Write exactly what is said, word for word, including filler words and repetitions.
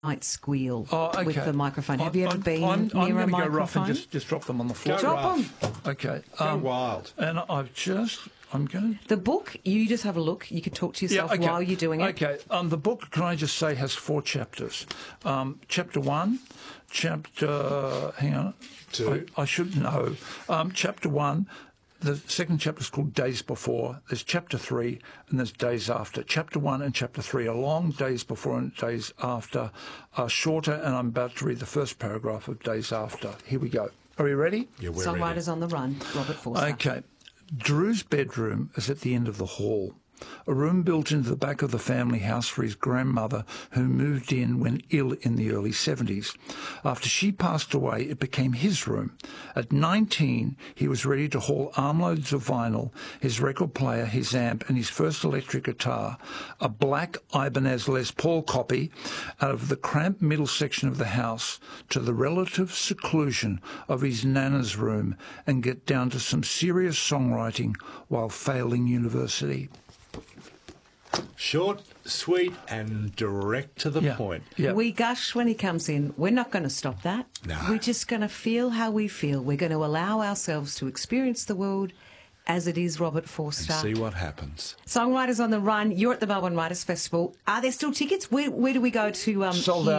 might squeal Oh, okay. with the microphone. Have I'm, you ever I'm, been I'm, near I'm a going to go microphone? rough and just, just drop them on the floor. Go Drop rough. them. Okay. Go um, wild. And I've just, I'm going to... The book, you just have a look. You can talk to yourself okay. while you're doing it. Okay. Um, the book, can I just say, has four chapters. Um, chapter one, chapter... Hang on. Two. I, I should know. Um, chapter one... The second chapter is called Days Before. There's chapter three and there's Days After. Chapter one and chapter three are long. Days Before and Days After are shorter, and I'm about to read the first paragraph of Days After. Here we go. Are we ready? Yeah, we're Songwriters ready. on the Run, Robert Forster. Okay. Drew's bedroom is at the end of the hall, a room built into the back of the family house for his grandmother, who moved in when ill in the early seventies. After she passed away, it became his room. At nineteen, he was ready to haul armloads of vinyl, his record player, his amp, and his first electric guitar, a black Ibanez Les Paul copy, out of the cramped middle section of the house to the relative seclusion of his nana's room and get down to some serious songwriting while failing university. Short, sweet, and direct to the Yeah. point. Yeah. We gush when he comes in. We're not going to stop that. No. We're just going to feel how we feel. We're going to allow ourselves to experience the world as it is, Robert Forster. And see what happens. Songwriters on the Run. You're at the Melbourne Writers Festival. Are there still tickets? Where, where do we go to um, Sold hear